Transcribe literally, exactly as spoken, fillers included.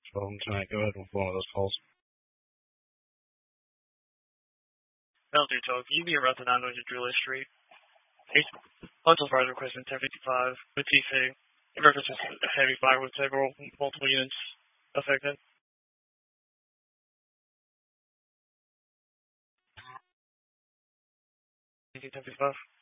phone tonight. Go ahead with one of those calls. That'll do, Toad. Can you be around the nine hundred Julia Street? Hotel fire requesting ten fifty-five with T C. In reference to a heavy fire with several multiple units affected. ten fifty-five.